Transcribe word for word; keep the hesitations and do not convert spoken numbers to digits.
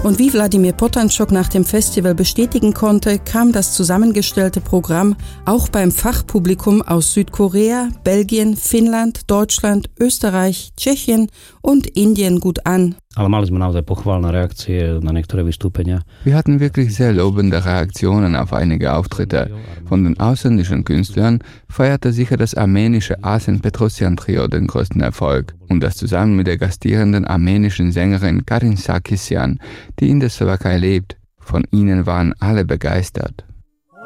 Und wie Wladimir Potanschok nach dem Festival bestätigen konnte, kam das zusammengestellte Programm auch beim Fachpublikum aus Südkorea, Belgien, Finnland, Deutschland, Österreich, Tschechien und Indien gut an. Ale mali sme naozaj pochválne reakcie na niektoré vystúpenia. Wir hatten wirklich sehr lobende Reaktionen auf einige Auftritte. Von den ausländischen Künstlern feierte sicher das armenische Asen Petrosyan Trio den größten Erfolg und das zusammen mit der gastierenden armenischen Sängerin Karin Sarkisyan, die in der Slowakei lebt. Von ihnen waren alle begeistert.